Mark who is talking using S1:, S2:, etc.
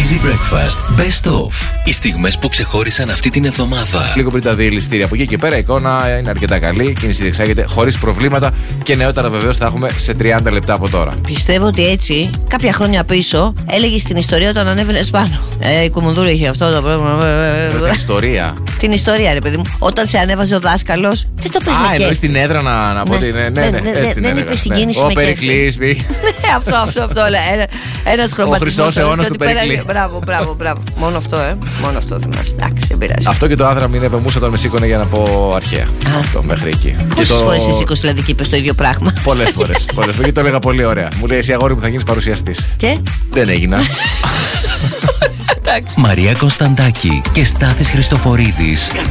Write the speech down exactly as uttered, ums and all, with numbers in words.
S1: Easy Breakfast Best Of. Οι στιγμές που ξεχώρισαν αυτή την εβδομάδα.
S2: Λίγο πριν τα διελιστήρια. Από εκεί και πέρα η εικόνα είναι αρκετά καλή. Η κίνηση διεξάγεται χωρίς προβλήματα και νεότερα βεβαίως θα έχουμε σε τριάντα λεπτά από τώρα.
S3: Πιστεύω ότι έτσι, κάποια χρόνια πίσω, έλεγε στην ιστορία όταν ανέβαινε πάνω. Ε, η Κουμουνδούρου είχε αυτό το πρόβλημα.
S2: Την ιστορία.
S3: Την ιστορία, ρε παιδί μου. Όταν σε ανέβαζε ο δάσκαλος, δεν το παίρνει.
S2: Α, εννοείς την έδρα να, να πω ότι είναι. Ναι, ναι,
S3: δεν είπε στην κίνηση.
S2: Ο Περικλής.
S3: Αυτό, αυτό, αυτό. Ένας χρωματισμός.
S2: Ο χρυσός αιώνας του Περικλή.
S3: Μπράβο, μπράβο, μπράβο. Μόνο αυτό, ε. Μόνο αυτό θυμάσαι. Εντάξει, δεν πειράζει.
S2: Αυτό και το άνδρα μην επεμούσα όταν με σήκωνε για να πω αρχαία. Αυτό μέχρι εκεί.
S3: Πόσες φορές εσύ σήκωσε δηλαδή και είπες το ίδιο πράγμα?
S2: Πολλές φορές. Πολλές φορές. Και το έλεγα πολύ ωραία. Μου λέει εσύ αγόρι μου θα γίνεις παρουσιαστής.
S3: Και
S2: δεν έγινα.
S1: Μαρία Κωνσταντάκη και Στάθης Χριστοφορίδης.